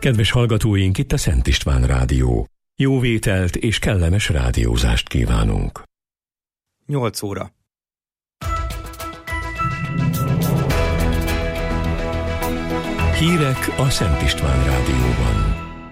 Kedves hallgatóink, itt a Szent István Rádió. Jó vételt és kellemes rádiózást kívánunk. 8 óra. Hírek a Szent István Rádióban.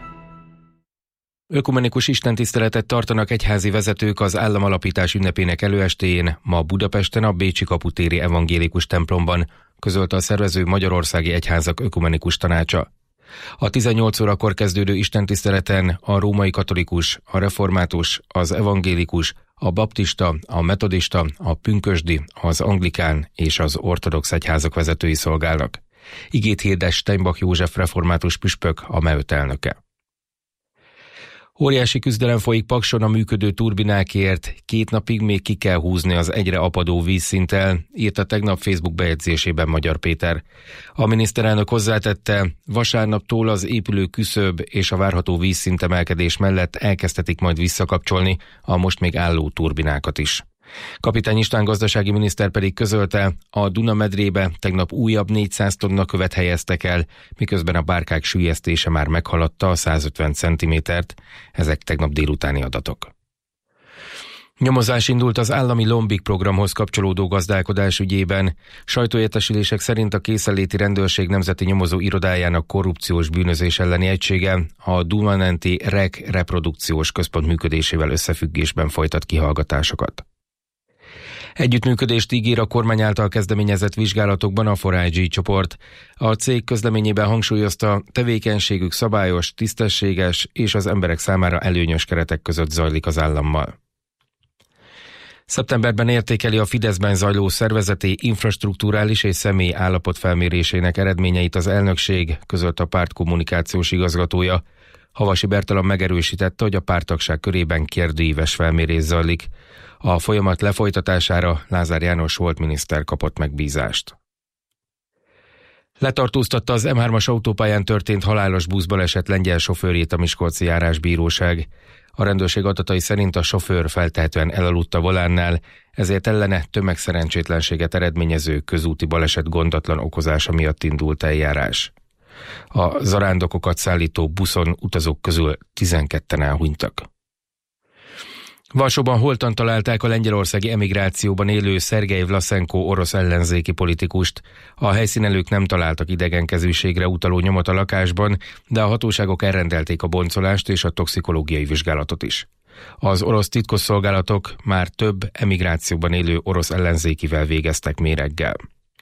Ökumenikus istentiszteletet tartanak egyházi vezetők az államalapítás ünnepének előestéjén, ma Budapesten a Bécsi kaputéri evangélikus templomban, közölte a szervező Magyarországi Egyházak Ökumenikus Tanácsa. A 18 órakor kezdődő istentiszteleten a római katolikus, a református, az evangélikus, a baptista, a metodista, a pünkösdi, az anglikán és az ortodox egyházak vezetői szolgálnak. Igét hirdes Steinbach József református püspök, a MEÖT elnöke. Óriási küzdelem folyik Pakson a működő turbinákért, 2 napig még ki kell húzni az egyre apadó vízszinttel, írta tegnap Facebook bejegyzésében Magyar Péter. A miniszterelnök hozzátette, vasárnaptól az épülő küszöb és a várható vízszintemelkedés mellett elkezdhetik majd visszakapcsolni a most még álló turbinákat is. Kapitány István gazdasági miniszter pedig közölte, a Duna-medrébe tegnap újabb 400 tonna követ helyeztek el, miközben a bárkák süllyesztése már meghaladta a 150 cm-t, ezek tegnap délutáni adatok. Nyomozás indult az állami Lombik programhoz kapcsolódó gazdálkodás ügyében. Sajtóértesülések szerint a Készenléti Rendőrség Nemzeti Nyomozó Irodájának korrupciós bűnözés elleni egysége a Duna-menti REK reprodukciós központ működésével összefüggésben folytat kihallgatásokat. Együttműködést ígér a kormány által kezdeményezett vizsgálatokban a 4IG csoport. A cég közleményében hangsúlyozta, tevékenységük szabályos, tisztességes és az emberek számára előnyös keretek között zajlik az állammal. Szeptemberben értékeli a Fideszben zajló szervezeti, infrastrukturális és személyi állapotfelmérésének eredményeit az elnökség, közölte a párt kommunikációs igazgatója. Havasi Bertalan megerősítette, hogy a párttagság körében kérdőíves felmérés zajlik. A folyamat lefolytatására Lázár János volt miniszter kapott megbízást. Letartóztatta az M3-as autópályán történt halálos buszbaleset lengyel sofőrjét a Miskolci járásbíróság. A rendőrség adatai szerint a sofőr feltehetően elaludt a volánnál, ezért ellene tömegszerencsétlenséget eredményező közúti baleset gondatlan okozása miatt indult eljárás. A zarándokokat szállító buszon utazók közül 12-en elhunytak. Varsóban holtan találták a lengyelországi emigrációban élő Szergej Vlaszenko orosz ellenzéki politikust. A helyszínelők nem találtak idegenkezűségre utaló nyomot a lakásban, de a hatóságok elrendelték a boncolást és a toxikológiai vizsgálatot is. Az orosz titkosszolgálatok már több emigrációban élő orosz ellenzékivel végeztek méreggel.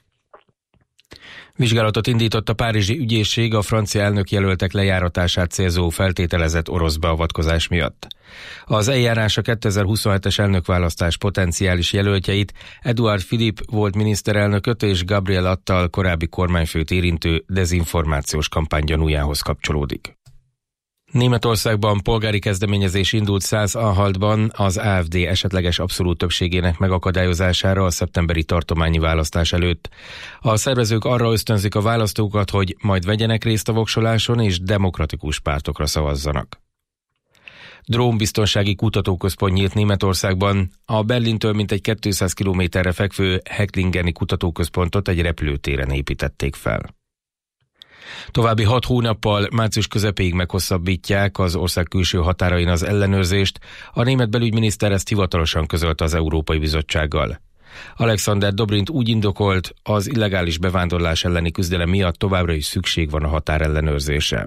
Vizsgálatot indított a párizsi ügyészség a francia elnökjelöltek lejáratását célzó feltételezett orosz beavatkozás miatt. Az eljárás a 2027-es elnökválasztás potenciális jelöltjeit, Edouard Philippe volt miniszterelnököt és Gabriel Attal korábbi kormányfőt érintő dezinformációs kampány gyanújához kapcsolódik. Németországban polgári kezdeményezés indult Szász-Anhaltban az AfD esetleges abszolút többségének megakadályozására a szeptemberi tartományi választás előtt. A szervezők arra ösztönzik a választókat, hogy majd vegyenek részt a voksoláson és demokratikus pártokra szavazzanak. Drónbiztonsági kutatóközpont nyílt Németországban. A Berlintől mintegy 200 kilométerre fekvő Hecklingeni kutatóközpontot egy repülőtéren építették fel. További 6 hónappal március közepéig meghosszabbítják az ország külső határain az ellenőrzést. A német belügyminiszter ezt hivatalosan közölte az Európai Bizottsággal. Alexander Dobrindt úgy indokolt, az illegális bevándorlás elleni küzdelem miatt továbbra is szükség van a határellenőrzésre.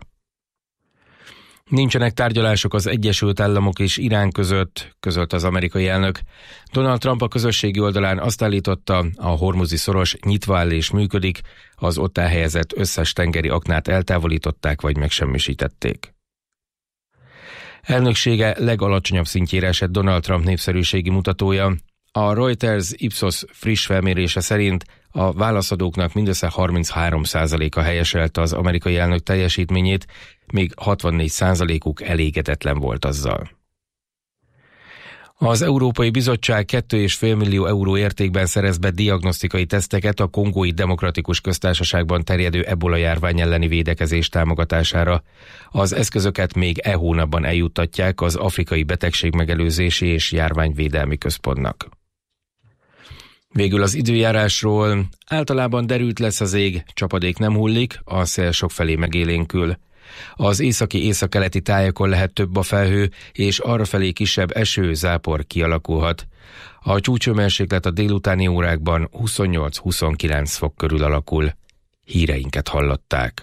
Nincsenek tárgyalások az Egyesült Államok és Irán között, közölte az amerikai elnök. Donald Trump a közösségi oldalán azt állította, a hormuzi szoros nyitva áll és működik, az ott elhelyezett összes tengeri aknát eltávolították vagy megsemmisítették. Elnöksége legalacsonyabb szintjére esett Donald Trump népszerűségi mutatója. A Reuters Ipsos friss felmérése szerint a válaszadóknak mindössze 33%-a helyeselte az amerikai elnök teljesítményét, még 64%-uk elégedetlen volt azzal. Az Európai Bizottság 2,5 millió euró értékben szerez be diagnosztikai teszteket a Kongói Demokratikus Köztársaságban terjedő ebola járvány elleni védekezés támogatására. Az eszközöket még hónapban eljuttatják az Afrikai Betegségmegelőzési és Járványvédelmi Központnak. Végül az időjárásról. Általában derült lesz az ég, csapadék nem hullik, a szél sokfelé megélénkül. Az északi-északkeleti tájakon lehet több a felhő, és arrafelé kisebb eső, zápor kialakulhat. A csúcshőmérséklet a délutáni órákban 28-29 fok körül alakul. Híreinket hallották.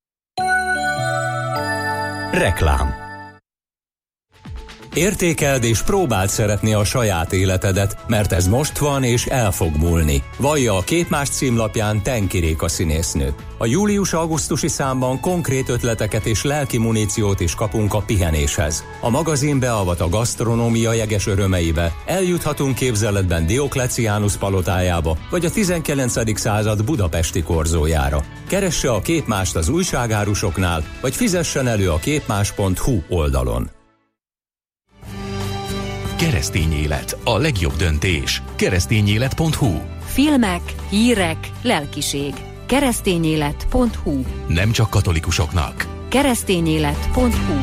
Reklám. Értékeld és próbáld szeretni a saját életedet, mert ez most van és el fog múlni. Vallja a Képmás címlapján Tenki Réka színésznő. A július-augusztusi számban konkrét ötleteket és lelki muníciót is kapunk a pihenéshez. A magazin beavat a gasztronómia jeges örömeibe. Eljuthatunk képzeletben Diokleciánus palotájába, vagy a 19. század budapesti korzójára. Keresse a Képmást az újságárusoknál, vagy fizessen elő a képmás.hu oldalon. Keresztény élet, a legjobb döntés. Keresztényélet.hu. Filmek, hírek, lelkiség. Keresztényélet.hu. Nem csak katolikusoknak. Keresztényélet.hu.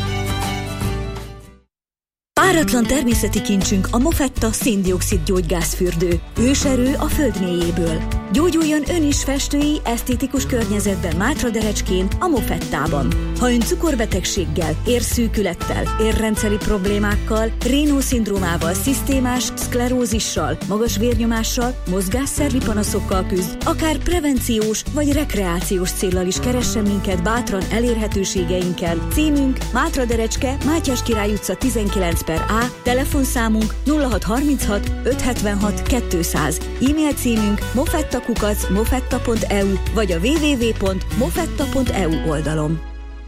Páratlan természeti kincsünk a Mofetta szén-dioxid gyógygázfürdő. Őserő a föld mélyéből. Gyógyuljon ön is festői, esztétikus környezetben Mátraderecskén, a Mofettában. Ha ön cukorbetegséggel, érszűkülettel, érrendszeri problémákkal, Raynaud-szindrómával, szisztémás szklerózissal, magas vérnyomással, mozgásszervi panaszokkal küzd, akár prevenciós vagy rekreációs céllal is keressen minket bátran elérhetőségeinken. Címünk Mátraderecske, Mátyás Király utca 19/A, telefonszámunk 0636 576 200, e-mail címünk mofetta@mofetta.eu vagy a www.mofetta.eu oldalon.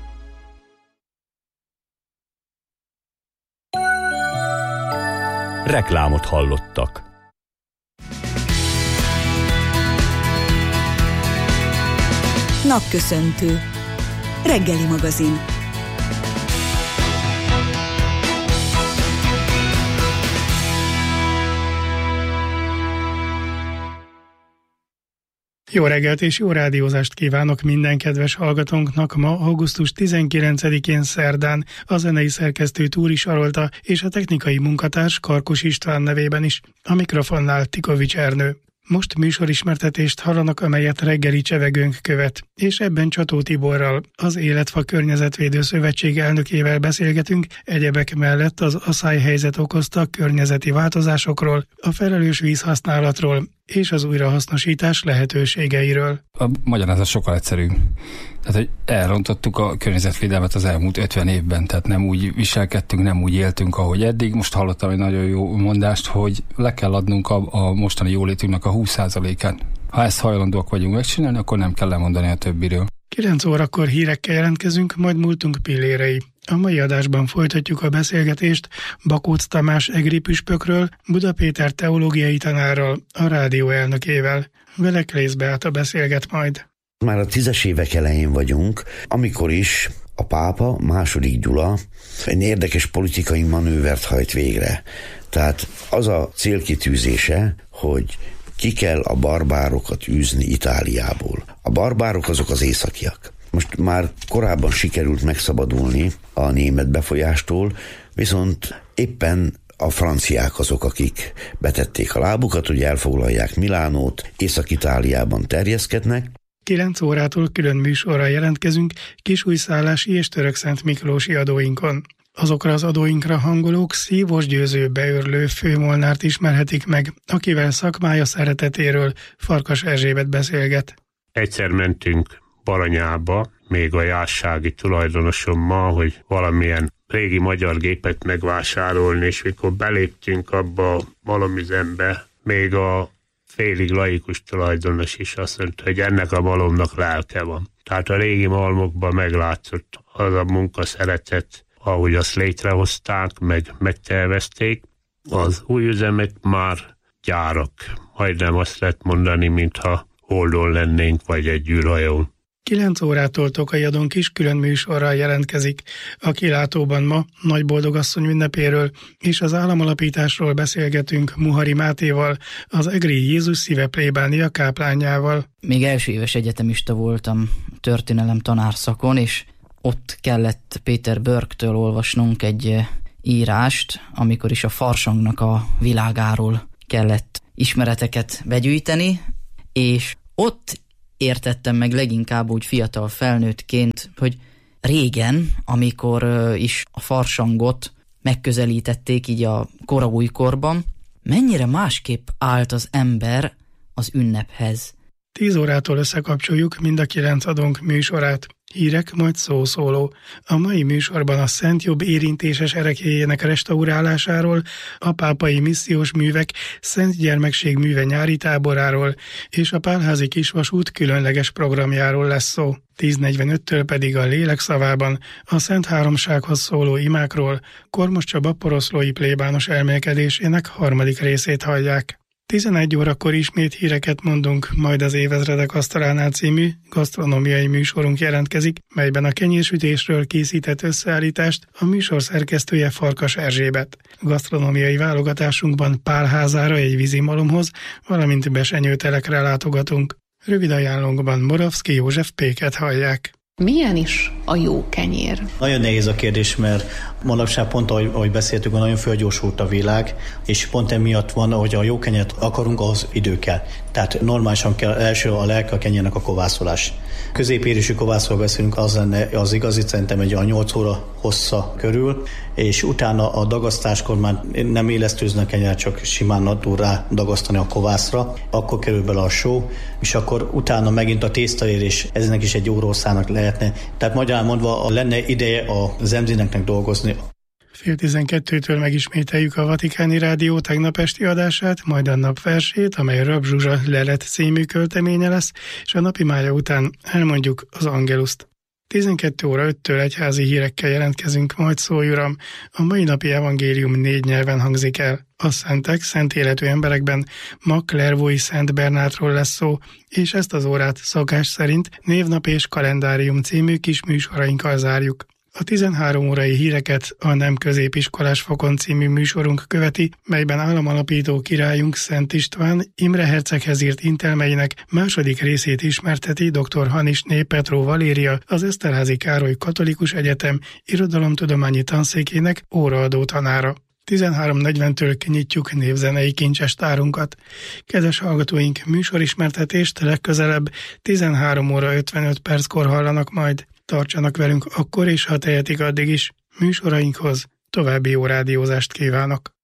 Reklámot hallottak. Napköszöntő. Reggeli magazin. Jó reggelt és jó rádiózást kívánok minden kedves hallgatónknak ma augusztus 19-én szerdán, a zenei szerkesztő Túri Sarolta és a technikai munkatárs Karkus István nevében is. A mikrofonnál Tikovics Ernő. Most műsorismertetést hallanak, amelyet reggeli csevegőnk követ, és ebben Csató Tiborral, az Életfa Környezetvédő Szövetség elnökével beszélgetünk, egyebek mellett az aszályhelyzet okozta környezeti változásokról, a felelős vízhasználatról és az újrahasznosítás lehetőségeiről. A magyarázat sokkal egyszerű. Tehát, hogy elrontottuk a környezetvédelmet az elmúlt 50 évben, tehát nem úgy viselkedtünk, nem úgy éltünk, ahogy eddig. Most hallottam egy nagyon jó mondást, hogy le kell adnunk a mostani jólétünknek a 20%-át. Ha ezt hajlandóak vagyunk megcsinálni, akkor nem kell lemondani a többiről. 9 órakor hírekkel jelentkezünk, majd múltunk pillérei. A mai adásban folytatjuk a beszélgetést Bakóc Tamás egri püspökről, Buda Péter teológiai tanárral, a rádió elnökével. Vele Klész Beáta beszélget majd. Már a 10-es évek elején vagyunk, amikor is a pápa, II. Gyula egy érdekes politikai manővert hajt végre. Tehát az a célkitűzése, hogy ki kell a barbárokat űzni Itáliából. A barbárok azok az északiak. Most már korábban sikerült megszabadulni a német befolyástól, viszont éppen a franciák azok, akik betették a lábukat, hogy elfoglalják Milánót, Észak-Itáliában terjeszkednek. 9 órától külön műsorra jelentkezünk kisújszállási és Törökszent Miklósi adóinkon. Azokra az adóinkra hangolók Szívos Győző beőrlő főmolnárt ismerhetik meg, akivel szakmája szeretetéről Farkas Erzsébet beszélget. Egyszer mentünk Baranyába, még a jássági tulajdonosommal, hogy valamilyen régi magyar gépet megvásárolni, és mikor beléptünk abba a malomüzembe, még a félig laikus tulajdonos is azt mondta, hogy ennek a malomnak lelke van. Tehát a régi malmokban meglátszott az a munkaszeretet, ahogy azt létrehozták, meg megtervezték. Az új üzemek már gyárak. Majdnem azt lehet mondani, mintha Holdon lennénk, vagy egy űrhajón. 9 órától Tokajadon kis külön műsorral jelentkezik. A kilátóban ma Nagy Boldogasszony ünnepéről és az államalapításról beszélgetünk Muhari Mátéval, az egri Jézus Szíve plébánia káplányával. Még első éves egyetemista voltam történelem tanárszakon, és ott kellett Péter Börktől olvasnunk egy írást, amikor is a farsangnak a világáról kellett ismereteket begyűjteni, és ott értettem meg leginkább úgy fiatal felnőttként, hogy régen, amikor is a farsangot megközelítették így a koraújkorban, mennyire másképp állt az ember az ünnephez. 10 órától összekapcsoljuk mind a 9 adónk műsorát. Hírek, majd szószóló. A mai műsorban a Szent Jobb érintéses ereklyéjének restaurálásáról, a pápai missziós művek Szent Gyermekség műve nyári táboráról és a Pálházi Kisvasút különleges programjáról lesz szó. 10:45-től pedig a Lélek szavában a Szent Háromsághoz szóló imákról Kormos Csaba poroszlói plébános elmélkedésének 3. részét hallják. 11 órakor ismét híreket mondunk, majd az Évezredek asztalánál című gasztronómiai műsorunk jelentkezik, melyben a kenyérsütésről készített összeállítást a műsor szerkesztője Farkas Erzsébet. Gasztronómiai válogatásunkban Pálházára egy vízimalomhoz, valamint Besenyőtelekre látogatunk. Rövid ajánlónkban Moravszky József Péket hallják. Milyen is a jó kenyér? Nagyon nehéz a kérdés, mert manapság pont, ahogy beszéltük, nagyon fölgyorsult a világ, és pont emiatt van, hogy a jó kenyeret akarunk, ahhoz idő kell. Tehát normálisan kell első a lelke a kenyérnek a kovászolás. Középérésű kovászról beszélünk, az lenne az igazi, szerintem egy a 8 óra hossza körül, és utána a dagasztáskor már nem élesztőznek kenyeret, csak simán tud rá dagasztani a kovászra, akkor kerül bele a só, és akkor utána megint a tésztaérés, eznek is egy órószának lehetne. Tehát magyarán mondva lenne ideje az emzineknek dolgozni. 10:30-től megismételjük a Vatikáni Rádió tegnap esti adását, majd a napversét, amely Rab Zsuzsa lelet című költeménye lesz, és a napi mája után elmondjuk az Angeluszt. 12:05-től egyházi hírekkel jelentkezünk, majd szólj Uram. A mai napi evangélium 4 nyelven hangzik el. A szentek, szent életű emberekben ma Klervói Szent Bernátról lesz szó, és ezt az órát szokás szerint Névnap és Kalendárium című kis műsorainkkal zárjuk. A 13 órai híreket a Nem középiskolás fokon című műsorunk követi, melyben államalapító királyunk Szent István Imre herceghez írt intelmeinek második részét ismerteti dr. Hanisné Petró Valéria, az Eszterházy Károly Katolikus Egyetem irodalomtudományi tanszékének óraadó tanára. 13:40-től kinyitjuk névzenei kincses tárunkat. Kedves hallgatóink, műsorismertetést legközelebb 13:55 hallanak majd. Tartsanak velünk akkor és ha tehetik addig is. Műsorainkhoz további jó rádiózást kívánok.